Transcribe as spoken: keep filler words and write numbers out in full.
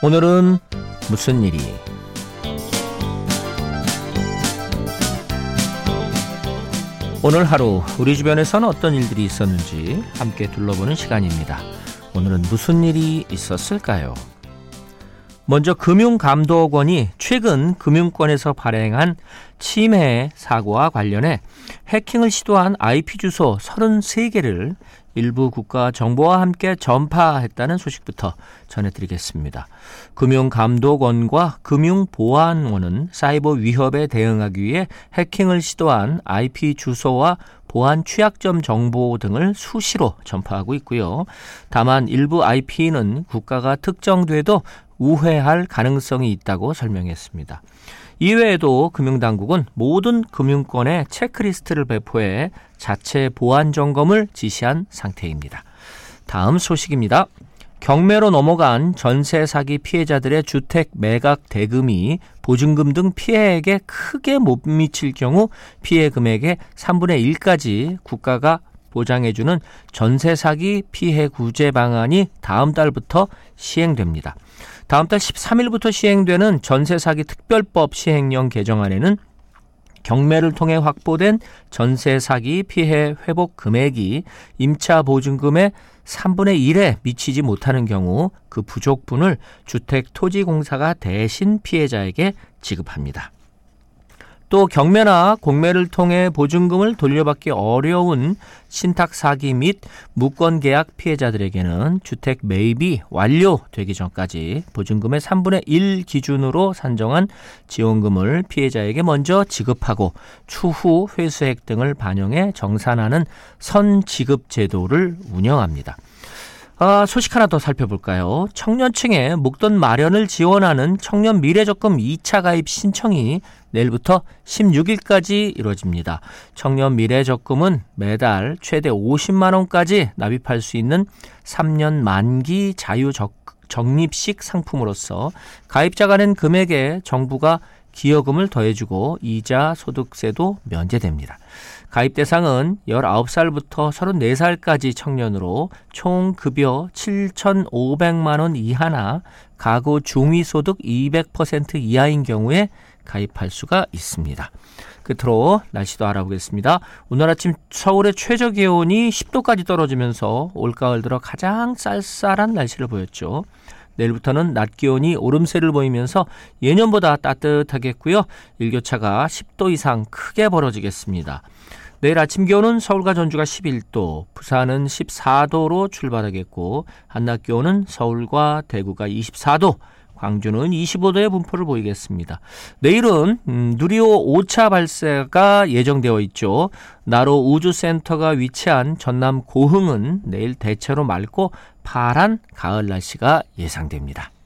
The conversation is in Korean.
오늘은 무슨 일이? 오늘 하루 우리 주변에서는 어떤 일들이 있었는지 함께 둘러보는 시간입니다. 오늘은 무슨 일이 있었을까요? 먼저 금융감독원이 최근 금융권에서 발행한 침해 사고와 관련해 해킹을 시도한 아이피 주소 서른세 개를 일부 국가 정보와 함께 전파했다는 소식부터 전해드리겠습니다. 금융감독원과 금융보안원은 사이버 위협에 대응하기 위해 해킹을 시도한 아이피 주소와 보안 취약점 정보 등을 수시로 전파하고 있고요. 다만 일부 아이피는 국가가 특정돼도 우회할 가능성이 있다고 설명했습니다. 이외에도 금융당국은 모든 금융권에 체크리스트를 배포해 자체 보안 점검을 지시한 상태입니다. 다음 소식입니다. 경매로 넘어간 전세 사기 피해자들의 주택 매각 대금이 보증금 등 피해액에 크게 못 미칠 경우 피해 금액의 삼분의 일까지 국가가 보장해주는 전세 사기 피해 구제 방안이 다음 달부터 시행됩니다. 다음 달 십삼 일부터 시행되는 전세 사기 특별법 시행령 개정안에는 경매를 통해 확보된 전세 사기 피해 회복 금액이 임차 보증금의 삼분의 일에 미치지 못하는 경우 그 부족분을 주택토지공사가 대신 피해자에게 지급합니다. 또 경매나 공매를 통해 보증금을 돌려받기 어려운 신탁 사기 및 무권 계약 피해자들에게는 주택 매입이 완료되기 전까지 보증금의 삼분의 일 기준으로 산정한 지원금을 피해자에게 먼저 지급하고 추후 회수액 등을 반영해 정산하는 선지급 제도를 운영합니다. 아, 소식 하나 더 살펴볼까요? 청년층의 목돈 마련을 지원하는 청년 미래적금 이 차 가입 신청이 내일부터 십육 일까지 이루어집니다. 청년 미래적금은 매달 최대 오십만 원까지 납입할 수 있는 삼 년 만기 자유적립식 상품으로서 가입자가 낸 금액에 정부가 기여금을 더해주고 이자 소득세도 면제됩니다. 가입 대상은 열아홉 살부터 서른네 살까지 청년으로 총 급여 칠천오백만 원 이하나 가구 중위소득 이백 퍼센트 이하인 경우에 가입할 수가 있습니다. 끝으로 날씨도 알아보겠습니다. 오늘 아침 서울의 최저기온이 십 도까지 떨어지면서 올가을 들어 가장 쌀쌀한 날씨를 보였죠. 내일부터는 낮 기온이 오름세를 보이면서 예년보다 따뜻하겠고요. 일교차가 십 도 이상 크게 벌어지겠습니다. 내일 아침 기온은 서울과 전주가 십일 도, 부산은 십사 도로 출발하겠고 한낮 기온은 서울과 대구가 이십사 도, 광주는 이십오 도의 분포를 보이겠습니다. 내일은 음, 누리호 오 차 발사가 예정되어 있죠. 나로 우주센터가 위치한 전남 고흥은 내일 대체로 맑고 파란 가을 날씨가 예상됩니다.